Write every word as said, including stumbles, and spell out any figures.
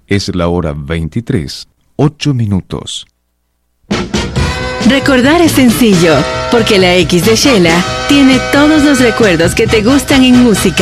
Es la hora veintitrés, ocho minutos. Recordar es sencillo, porque la X de Shela tiene todos los recuerdos que te gustan en música.